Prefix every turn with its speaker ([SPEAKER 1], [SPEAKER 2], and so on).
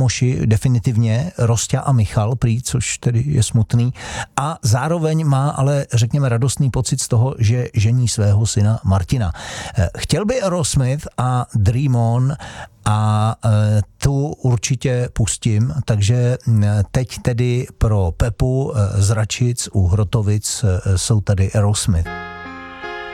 [SPEAKER 1] kámoši definitivně, Rosťa a Michal prý, což tedy je smutný. A zároveň má ale, řekněme, radostný pocit z toho, že žení svého syna Martina. Chtěl by Aerosmith a Dream On a tu určitě pustím, takže teď tedy pro Pepu z Račic u Hrotovic jsou tady Aerosmith.